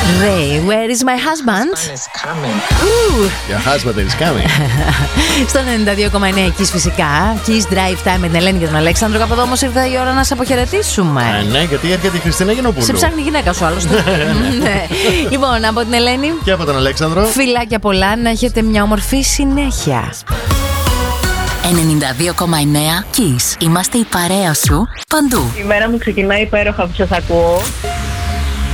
Ray, where is my husband? Your husband is coming. Στο 92,9 Kiss φυσικά. Kiss Drive Time με την Ελένη και τον Αλέξανδρο. Από εδώ όμως ήρθε η ώρα να σε αποχαιρετήσουμε. Ναι, γιατί έρχεται η Χριστίνα Γενοπούλου. Σε ψάχνει η γυναίκα σου άλλωστε. Ναι. Λοιπόν, από την Ελένη και από τον Αλέξανδρο. Φιλάκια πολλά, να έχετε μια ομορφή συνέχεια. 92,9 Kiss. Είμαστε η παρέα σου παντού. Η μέρα μου ξεκινάει υπέροχα που σας ακούω.